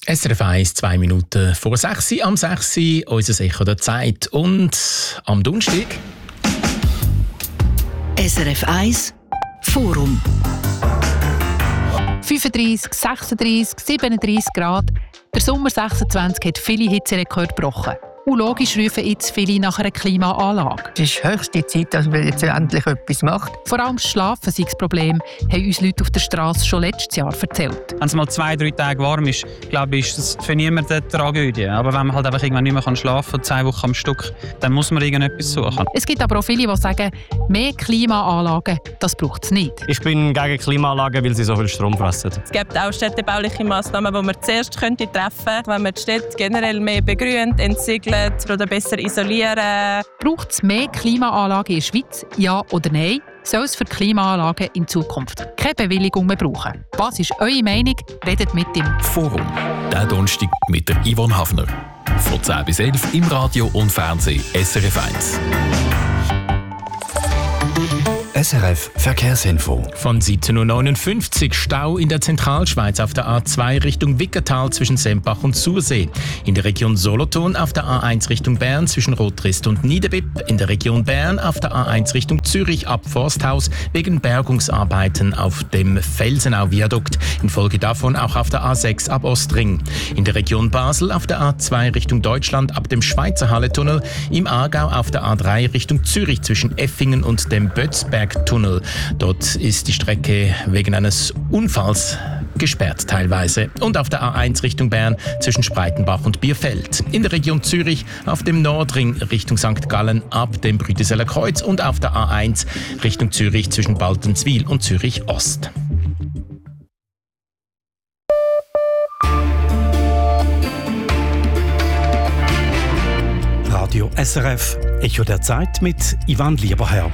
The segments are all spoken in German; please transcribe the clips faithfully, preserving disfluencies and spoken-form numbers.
S R F eins, zwei Minuten vor sechs Uhr, am sechs Uhr, unser Echo der Zeit. Und am Donnerstag S R F eins Forum. fünfunddreissig, sechsunddreissig, siebenunddreissig Grad. Der Sommer sechsundzwanzig hat viele Hitzerekorde gebrochen. Und logisch rufen jetzt viele nach einer Klimaanlage. Es ist höchste Zeit, dass man jetzt endlich etwas macht. Vor allem das Schlafen sei das Problem, haben uns Leute auf der Straße schon letztes Jahr erzählt. Wenn es mal zwei, drei Tage warm ist, glaube ich, ist das für niemanden eine Tragödie. Aber wenn man halt einfach irgendwann nicht mehr schlafen kann, zwei Wochen am Stück, dann muss man irgendetwas suchen. Es gibt aber auch viele, die sagen, mehr Klimaanlagen, das braucht es nicht. Ich bin gegen Klimaanlagen, weil sie so viel Strom fressen. Es gibt auch städtebauliche Massnahmen, die man zuerst könnte treffen könnte, wenn man die Städte generell mehr begrünt, entsiegelt oder besser isolieren. Braucht es mehr Klimaanlagen in der Schweiz? Ja oder nein? Soll es für Klimaanlagen in Zukunft keine Bewilligung mehr brauchen? Was ist eure Meinung? Redet mit dem Forum. Der Donnerstag mit der Yvonne Hafner. Von zehn bis elf im Radio und Fernsehen S R F eins. S R F Verkehrsinfo. Von siebzehn Uhr neunundfünfzig Stau in der Zentralschweiz auf der A zwei Richtung Wickertal zwischen Sempach und Sursee. In der Region Solothurn auf der A eins Richtung Bern zwischen Rotrist und Niederbipp. In der Region Bern auf der A eins Richtung Zürich ab Forsthaus wegen Bergungsarbeiten auf dem Felsenau-Viadukt. Infolge davon auch auf der A sechs ab Ostring. In der Region Basel auf der A zwei Richtung Deutschland ab dem Schweizer Halletunnel. Im Aargau auf der A drei Richtung Zürich zwischen Effingen und dem Bötzberg Tunnel. Dort ist die Strecke wegen eines Unfalls gesperrt teilweise. Und auf der A eins Richtung Bern zwischen Spreitenbach und Bierfeld. In der Region Zürich auf dem Nordring Richtung Sankt Gallen ab dem Brütiseller Kreuz und auf der A eins Richtung Zürich zwischen Baltenswil und Zürich Ost. Radio S R F, Echo der Zeit mit Ivan Lieberherr.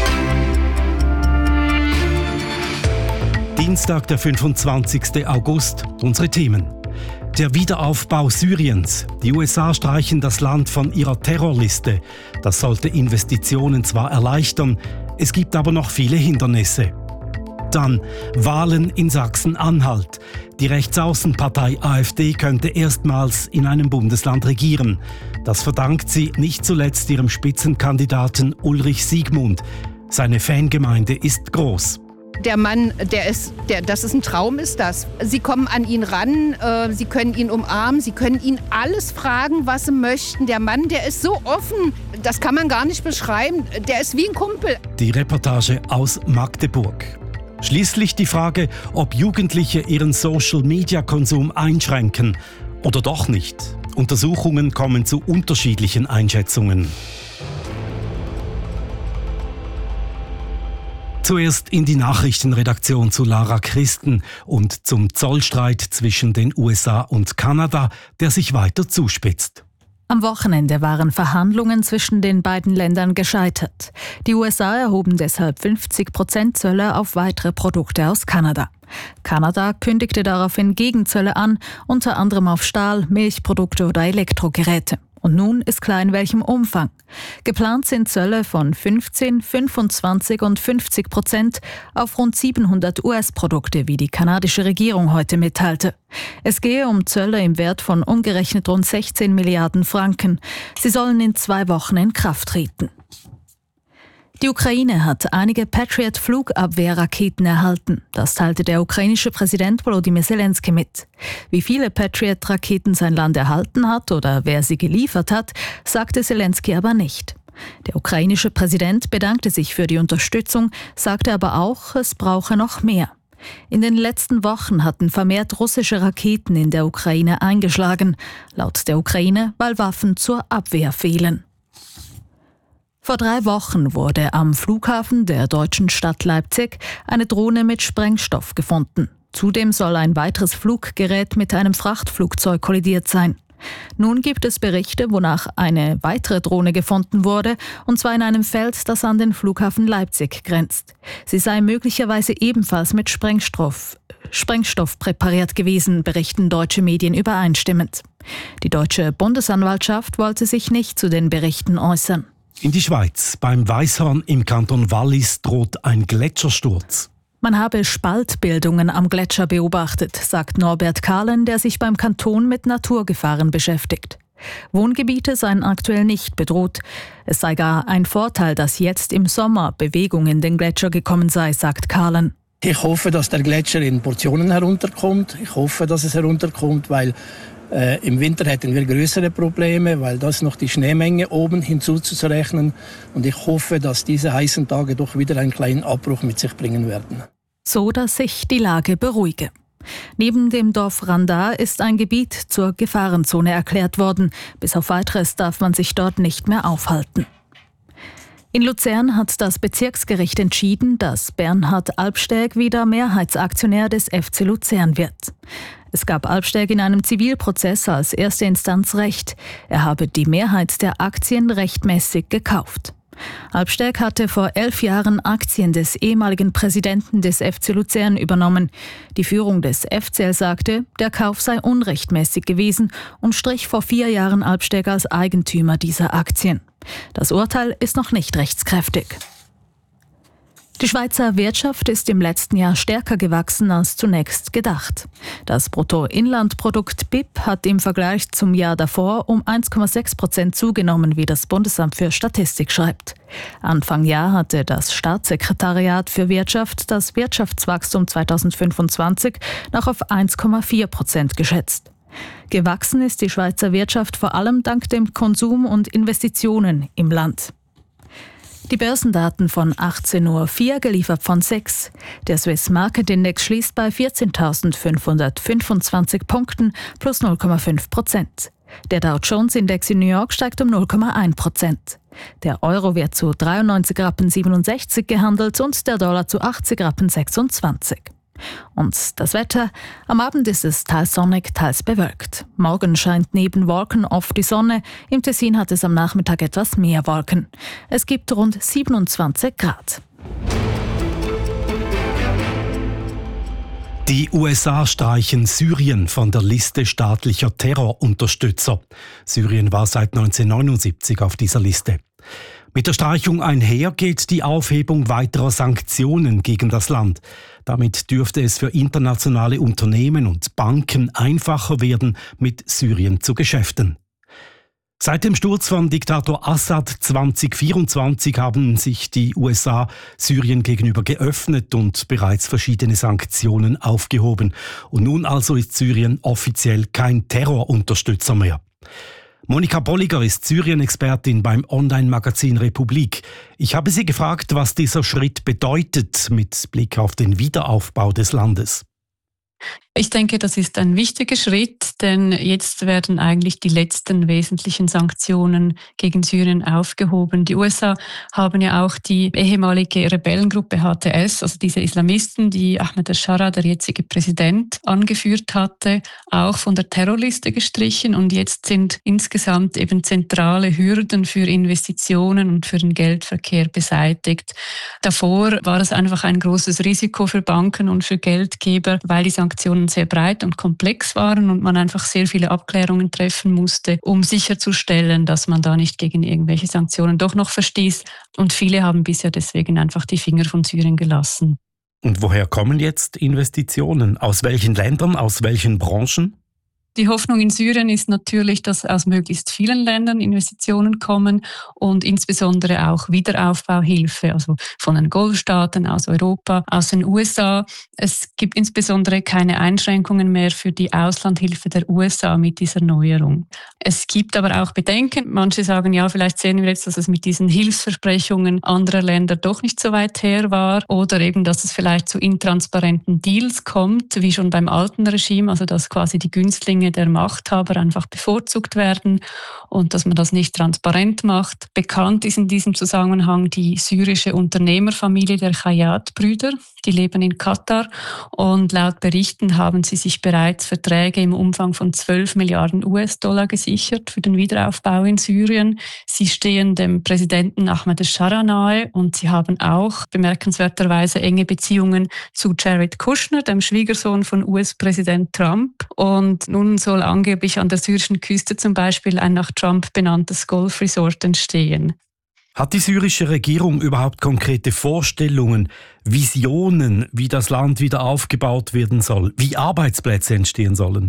Dienstag, der fünfundzwanzigsten August. Unsere Themen. Der Wiederaufbau Syriens. Die U S A streichen das Land von ihrer Terrorliste. Das sollte Investitionen zwar erleichtern, es gibt aber noch viele Hindernisse. Dann Wahlen in Sachsen-Anhalt. Die Rechtsaußenpartei AfD könnte erstmals in einem Bundesland regieren. Das verdankt sie nicht zuletzt ihrem Spitzenkandidaten Ulrich Siegmund. Seine Fangemeinde ist groß. Der Mann, der ist, der, das ist ein Traum, ist das. Sie kommen an ihn ran, äh, Sie können ihn umarmen, Sie können ihn alles fragen, was Sie möchten. Der Mann, der ist so offen, das kann man gar nicht beschreiben. Der ist wie ein Kumpel. Die Reportage aus Magdeburg. Schließlich die Frage, ob Jugendliche ihren Social-Media-Konsum einschränken oder doch nicht. Untersuchungen kommen zu unterschiedlichen Einschätzungen. Zuerst in die Nachrichtenredaktion zu Lara Christen und zum Zollstreit zwischen den U S A und Kanada, der sich weiter zuspitzt. Am Wochenende waren Verhandlungen zwischen den beiden Ländern gescheitert. Die U S A erhoben deshalb fünfzig Prozent Zölle auf weitere Produkte aus Kanada. Kanada kündigte daraufhin Gegenzölle an, unter anderem auf Stahl, Milchprodukte oder Elektrogeräte. Und nun ist klar, in welchem Umfang. Geplant sind Zölle von fünfzehn, fünfundzwanzig und fünfzig Prozent auf rund siebenhundert U S-Produkte, wie die kanadische Regierung heute mitteilte. Es gehe um Zölle im Wert von umgerechnet rund sechzehn Milliarden Franken. Sie sollen in zwei Wochen in Kraft treten. Die Ukraine hat einige Patriot-Flugabwehrraketen erhalten. Das teilte der ukrainische Präsident Volodymyr Zelensky mit. Wie viele Patriot-Raketen sein Land erhalten hat oder wer sie geliefert hat, sagte Zelensky aber nicht. Der ukrainische Präsident bedankte sich für die Unterstützung, sagte aber auch, es brauche noch mehr. In den letzten Wochen hatten vermehrt russische Raketen in der Ukraine eingeschlagen, laut der Ukraine, weil Waffen zur Abwehr fehlen. Vor drei Wochen wurde am Flughafen der deutschen Stadt Leipzig eine Drohne mit Sprengstoff gefunden. Zudem soll ein weiteres Fluggerät mit einem Frachtflugzeug kollidiert sein. Nun gibt es Berichte, wonach eine weitere Drohne gefunden wurde, und zwar in einem Feld, das an den Flughafen Leipzig grenzt. Sie sei möglicherweise ebenfalls mit Sprengstoff, Sprengstoff präpariert gewesen, berichten deutsche Medien übereinstimmend. Die deutsche Bundesanwaltschaft wollte sich nicht zu den Berichten äußern. In die Schweiz. Beim Weisshorn im Kanton Wallis droht ein Gletschersturz. Man habe Spaltbildungen am Gletscher beobachtet, sagt Norbert Kahlen, der sich beim Kanton mit Naturgefahren beschäftigt. Wohngebiete seien aktuell nicht bedroht. Es sei gar ein Vorteil, dass jetzt im Sommer Bewegung in den Gletscher gekommen sei, sagt Kahlen. Ich hoffe, dass der Gletscher in Portionen herunterkommt. Ich hoffe, dass es herunterkommt, weil äh, im Winter hätten wir größere Probleme, weil das noch die Schneemenge oben hinzuzurechnen. Und ich hoffe, dass diese heißen Tage doch wieder einen kleinen Abbruch mit sich bringen werden. So, dass sich die Lage beruhige. Neben dem Dorf Randar ist ein Gebiet zur Gefahrenzone erklärt worden. Bis auf Weiteres darf man sich dort nicht mehr aufhalten. In Luzern hat das Bezirksgericht entschieden, dass Bernhard Albsteg wieder Mehrheitsaktionär des F C Luzern wird. Es gab Albsteg in einem Zivilprozess als erste Instanz Recht. Er habe die Mehrheit der Aktien rechtmäßig gekauft. Albsteg hatte vor elf Jahren Aktien des ehemaligen Präsidenten des F C Luzern übernommen. Die Führung des F C L sagte, der Kauf sei unrechtmäßig gewesen und strich vor vier Jahren Albsteg als Eigentümer dieser Aktien. Das Urteil ist noch nicht rechtskräftig. Die Schweizer Wirtschaft ist im letzten Jahr stärker gewachsen als zunächst gedacht. Das Bruttoinlandprodukt B I P hat im Vergleich zum Jahr davor um eins Komma sechs Prozent zugenommen, wie das Bundesamt für Statistik schreibt. Anfang Jahr hatte das Staatssekretariat für Wirtschaft das Wirtschaftswachstum zweitausendfünfundzwanzig noch auf eins Komma vier Prozent geschätzt. Gewachsen ist die Schweizer Wirtschaft vor allem dank dem Konsum und Investitionen im Land. Die Börsendaten von achtzehn Uhr vier, geliefert von sechs. Der Swiss Market Index schließt bei vierzehntausendfünfhundertfünfundzwanzig Punkten plus null Komma fünf Prozent. Der Dow Jones Index in New York steigt um null Komma eins Prozent. Der Euro wird zu dreiundneunzig Rappen siebenundsechzig gehandelt und der Dollar zu achtzig Rappen sechsundzwanzig. Und das Wetter? Am Abend ist es teils sonnig, teils bewölkt. Morgen scheint neben Wolken oft die Sonne. Im Tessin hat es am Nachmittag etwas mehr Wolken. Es gibt rund siebenundzwanzig Grad. Die U S A streichen Syrien von der Liste staatlicher Terrorunterstützer. Syrien war seit neunzehnhundertneunundsiebzig auf dieser Liste. Mit der Streichung einher geht die Aufhebung weiterer Sanktionen gegen das Land. Damit dürfte es für internationale Unternehmen und Banken einfacher werden, mit Syrien zu geschäften. Seit dem Sturz von Diktator Assad zweitausendvierundzwanzig haben sich die U S A Syrien gegenüber geöffnet und bereits verschiedene Sanktionen aufgehoben. Und nun also ist Syrien offiziell kein Terrorunterstützer mehr. Monika Bolliger ist Syrien-Expertin beim Online-Magazin Republik. Ich habe sie gefragt, was dieser Schritt bedeutet mit Blick auf den Wiederaufbau des Landes. Ich denke, das ist ein wichtiger Schritt, denn jetzt werden eigentlich die letzten wesentlichen Sanktionen gegen Syrien aufgehoben. Die U S A haben ja auch die ehemalige Rebellengruppe H T S, also diese Islamisten, die Ahmed al-Shara, der jetzige Präsident, angeführt hatte, auch von der Terrorliste gestrichen. Und jetzt sind insgesamt eben zentrale Hürden für Investitionen und für den Geldverkehr beseitigt. Davor war es einfach ein großes Risiko für Banken und für Geldgeber, weil die Sanktionen sehr breit und komplex waren und man einfach sehr viele Abklärungen treffen musste, um sicherzustellen, dass man da nicht gegen irgendwelche Sanktionen doch noch verstieß. Und viele haben bisher deswegen einfach die Finger von Syrien gelassen. Und woher kommen jetzt Investitionen? Aus welchen Ländern, aus welchen Branchen? Die Hoffnung in Syrien ist natürlich, dass aus möglichst vielen Ländern Investitionen kommen und insbesondere auch Wiederaufbauhilfe, also von den Golfstaaten, aus Europa, aus den U S A. Es gibt insbesondere keine Einschränkungen mehr für die Auslandhilfe der U S A mit dieser Neuerung. Es gibt aber auch Bedenken. Manche sagen, ja, vielleicht sehen wir jetzt, dass es mit diesen Hilfsversprechungen anderer Länder doch nicht so weit her war oder eben, dass es vielleicht zu intransparenten Deals kommt, wie schon beim alten Regime, also dass quasi die Günstlinge der Machthaber einfach bevorzugt werden und dass man das nicht transparent macht. Bekannt ist in diesem Zusammenhang die syrische Unternehmerfamilie der Khayyat-Brüder. Die leben in Katar und laut Berichten haben sie sich bereits Verträge im Umfang von zwölf Milliarden U S-Dollar gesichert für den Wiederaufbau in Syrien. Sie stehen dem Präsidenten Ahmed al-Shara nahe und sie haben auch bemerkenswerterweise enge Beziehungen zu Jared Kushner, dem Schwiegersohn von U S-Präsident Trump. Und nun soll angeblich an der syrischen Küste zum Beispiel ein nach Trump benanntes Golfresort entstehen. Hat die syrische Regierung überhaupt konkrete Vorstellungen, Visionen, wie das Land wieder aufgebaut werden soll, wie Arbeitsplätze entstehen sollen?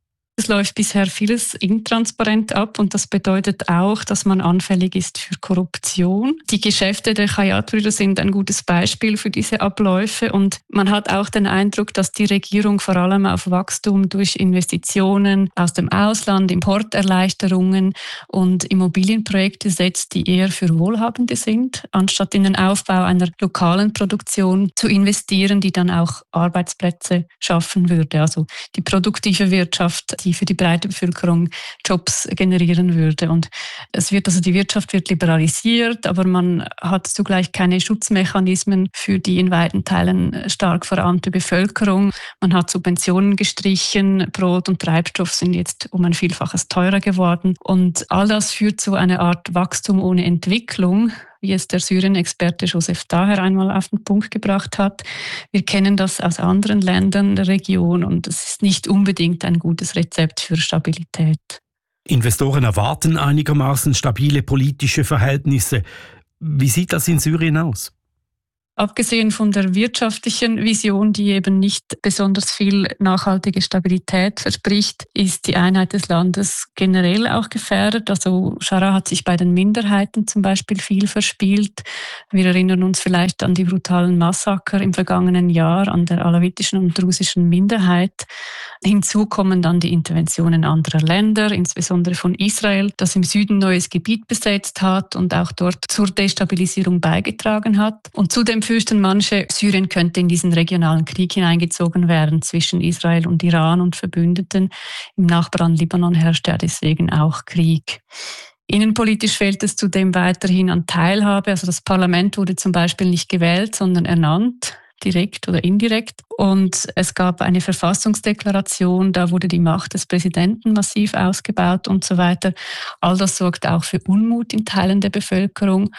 Es läuft bisher vieles intransparent ab und das bedeutet auch, dass man anfällig ist für Korruption. Die Geschäfte der Khayat-Brüder sind ein gutes Beispiel für diese Abläufe und man hat auch den Eindruck, dass die Regierung vor allem auf Wachstum durch Investitionen aus dem Ausland, Importerleichterungen und Immobilienprojekte setzt, die eher für Wohlhabende sind, anstatt in den Aufbau einer lokalen Produktion zu investieren, die dann auch Arbeitsplätze schaffen würde. Also die produktive Wirtschaft, die für die breite Bevölkerung Jobs generieren würde. Und es wird, also die Wirtschaft wird liberalisiert, aber man hat zugleich keine Schutzmechanismen für die in weiten Teilen stark verarmte Bevölkerung. Man hat Subventionen gestrichen, Brot und Treibstoff sind jetzt um ein Vielfaches teurer geworden. Und all das führt zu einer Art Wachstum ohne Entwicklung, wie es der Syrien-Experte Joseph Daher einmal auf den Punkt gebracht hat. Wir kennen das aus anderen Ländern der Region und es ist nicht unbedingt ein gutes Rezept für Stabilität. Investoren erwarten einigermaßen stabile politische Verhältnisse. Wie sieht das in Syrien aus? Abgesehen von der wirtschaftlichen Vision, die eben nicht besonders viel nachhaltige Stabilität verspricht, ist die Einheit des Landes generell auch gefährdet. Also Schara hat sich bei den Minderheiten zum Beispiel viel verspielt. Wir erinnern uns vielleicht an die brutalen Massaker im vergangenen Jahr an der alawitischen und drusischen Minderheit. Hinzu kommen dann die Interventionen anderer Länder, insbesondere von Israel, das im Süden neues Gebiet besetzt hat und auch dort zur Destabilisierung beigetragen hat. Und zudem fürchten manche, Syrien könnte in diesen regionalen Krieg hineingezogen werden zwischen Israel und Iran und Verbündeten. Im Nachbarland Libanon herrscht ja deswegen auch Krieg. Innenpolitisch fehlt es zudem weiterhin an Teilhabe. Also das Parlament wurde zum Beispiel nicht gewählt, sondern ernannt, direkt oder indirekt. Und es gab eine Verfassungsdeklaration, da wurde die Macht des Präsidenten massiv ausgebaut und so weiter. All das sorgt auch für Unmut in Teilen der Bevölkerung.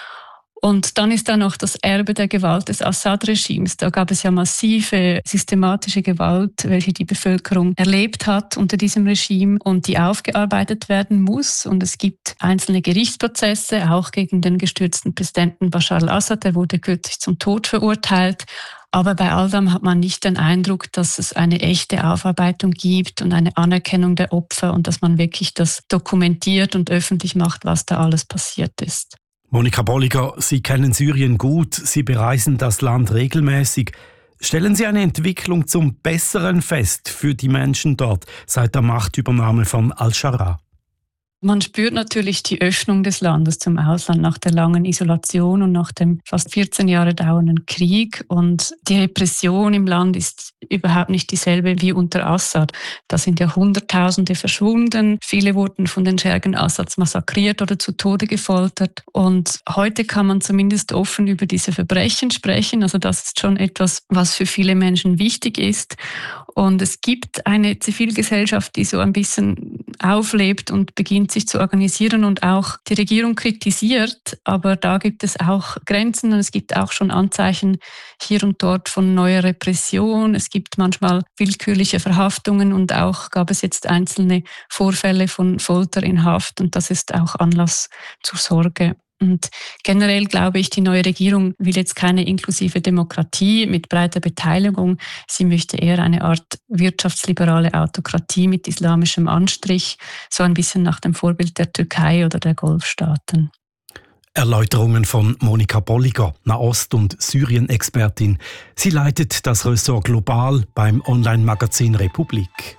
Und dann ist da noch das Erbe der Gewalt des Assad-Regimes. Da gab es ja massive systematische Gewalt, welche die Bevölkerung erlebt hat unter diesem Regime und die aufgearbeitet werden muss. Und es gibt einzelne Gerichtsprozesse, auch gegen den gestürzten Präsidenten Bashar al-Assad. Der wurde kürzlich zum Tod verurteilt. Aber bei all dem hat man nicht den Eindruck, dass es eine echte Aufarbeitung gibt und eine Anerkennung der Opfer und dass man wirklich das dokumentiert und öffentlich macht, was da alles passiert ist. Monika Bolliger, Sie kennen Syrien gut, Sie bereisen das Land regelmäßig. Stellen Sie eine Entwicklung zum Besseren fest für die Menschen dort seit der Machtübernahme von al-Schara? Man spürt natürlich die Öffnung des Landes zum Ausland nach der langen Isolation und nach dem fast vierzehn Jahre dauernden Krieg. Und die Repression im Land ist überhaupt nicht dieselbe wie unter Assad. Da sind ja Hunderttausende verschwunden. Viele wurden von den Schergen Assads massakriert oder zu Tode gefoltert. Und heute kann man zumindest offen über diese Verbrechen sprechen. Also das ist schon etwas, was für viele Menschen wichtig ist. Und es gibt eine Zivilgesellschaft, die so ein bisschen auflebt und beginnt sich zu organisieren und auch die Regierung kritisiert. Aber da gibt es auch Grenzen und es gibt auch schon Anzeichen hier und dort von neuer Repression. Es gibt manchmal willkürliche Verhaftungen und auch gab es jetzt einzelne Vorfälle von Folter in Haft und das ist auch Anlass zur Sorge. Und generell glaube ich, die neue Regierung will jetzt keine inklusive Demokratie mit breiter Beteiligung. Sie möchte eher eine Art wirtschaftsliberale Autokratie mit islamischem Anstrich, so ein bisschen nach dem Vorbild der Türkei oder der Golfstaaten. Erläuterungen von Monika Bolliger, Nahost- und Syrien-Expertin. Sie leitet das Ressort Global beim Online-Magazin Republik.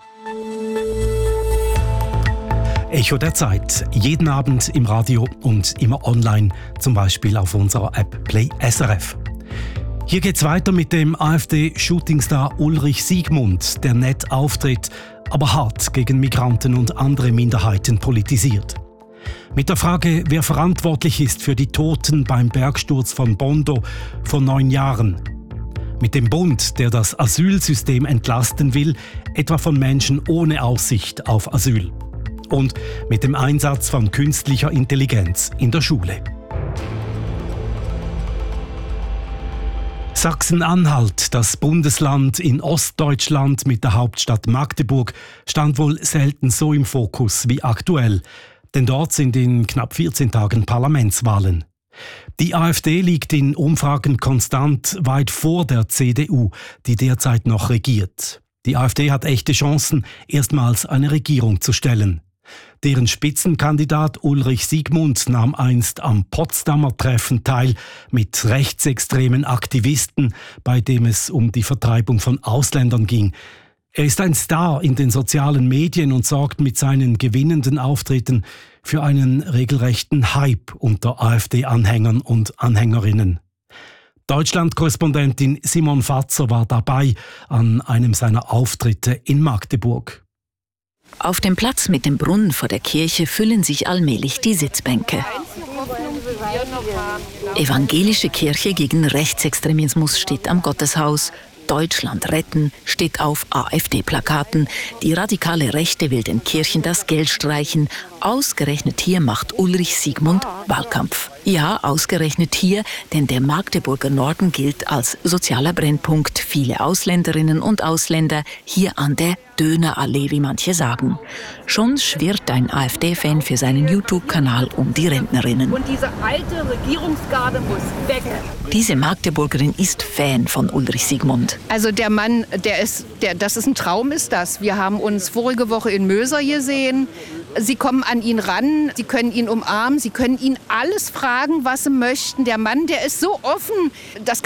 Echo der Zeit. Jeden Abend im Radio und immer online, zum Beispiel auf unserer App Play S R F. Hier geht's weiter mit dem AfD-Shootingstar Ulrich Siegmund, der nett auftritt, aber hart gegen Migranten und andere Minderheiten politisiert. Mit der Frage, wer verantwortlich ist für die Toten beim Bergsturz von Bondo vor neun Jahren. Mit dem Bund, der das Asylsystem entlasten will, etwa von Menschen ohne Aussicht auf Asyl. Und mit dem Einsatz von künstlicher Intelligenz in der Schule. Sachsen-Anhalt, das Bundesland in Ostdeutschland mit der Hauptstadt Magdeburg, stand wohl selten so im Fokus wie aktuell. Denn dort sind in knapp vierzehn Tagen Parlamentswahlen. Die AfD liegt in Umfragen konstant weit vor der C D U, die derzeit noch regiert. Die AfD hat echte Chancen, erstmals eine Regierung zu stellen. Deren Spitzenkandidat Ulrich Siegmund nahm einst am Potsdamer Treffen teil mit rechtsextremen Aktivisten, bei dem es um die Vertreibung von Ausländern ging. Er ist ein Star in den sozialen Medien und sorgt mit seinen gewinnenden Auftritten für einen regelrechten Hype unter AfD-Anhängern und Anhängerinnen. Deutschland-Korrespondentin Simon Fatzer war dabei an einem seiner Auftritte in Magdeburg. Auf dem Platz mit dem Brunnen vor der Kirche füllen sich allmählich die Sitzbänke. Evangelische Kirche gegen Rechtsextremismus steht am Gotteshaus. Deutschland retten steht auf AfD-Plakaten. Die radikale Rechte will den Kirchen das Geld streichen. Ausgerechnet hier macht Ulrich Siegmund Wahlkampf. Ja, ausgerechnet hier, denn der Magdeburger Norden gilt als sozialer Brennpunkt. Viele Ausländerinnen und Ausländer hier an der Dönerallee, wie manche sagen. Schon schwirrt ein AfD-Fan für seinen YouTube-Kanal um die Rentnerinnen. Und diese alte Regierungsgarde muss weg. Diese Magdeburgerin ist Fan von Ulrich Siegmund. Also der Mann, der ist, der, das ist ein Traum, ist das. Wir haben uns vorige Woche in Möser gesehen. Sie kommen an ihn ran, Sie können ihn umarmen, Sie können ihn alles fragen, was Sie möchten. Der Mann, der ist so offen, das kann